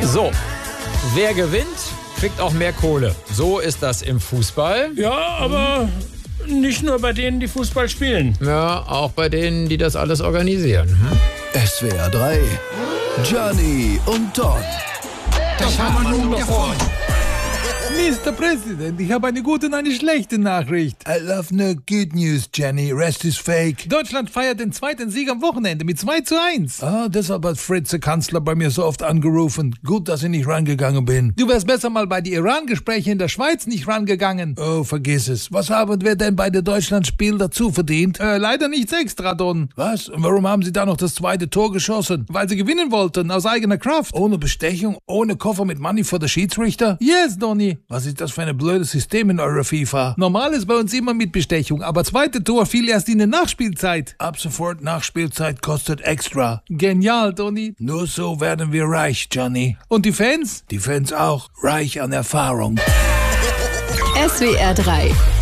So, wer gewinnt, kriegt auch mehr Kohle. So ist das im Fußball. Ja, aber nicht nur bei denen, die Fußball spielen. Ja, auch bei denen, die das alles organisieren. SWR 3, Gianni und Don. Das haben wir nun davon. Mr. President, ich habe eine gute und eine schlechte Nachricht. I love no good news, Gianni. Rest is fake. Deutschland feiert den zweiten Sieg am Wochenende mit 2:1. Deshalb hat Fritz, der Kanzler, bei mir so oft angerufen. Gut, dass ich nicht rangegangen bin. Du wärst besser mal bei die Iran-Gespräche in der Schweiz nicht rangegangen. Oh, vergiss es. Was haben wir denn bei der Deutschlandspiel dazu verdient? Leider nichts extra, Don. Was? Und warum haben Sie da noch das zweite Tor geschossen? Weil sie gewinnen wollten, aus eigener Kraft. Ohne Bestechung? Ohne Koffer mit Money vor der Schiedsrichter? Yes, Donny. Was ist das für ein blödes System in eurer FIFA? Normal ist bei uns immer mit Bestechung, aber zweite Tor fiel erst in der Nachspielzeit. Ab sofort Nachspielzeit kostet extra. Genial, Donny. Nur so werden wir reich, Gianni. Und die Fans? Die Fans auch. Reich an Erfahrung. SWR 3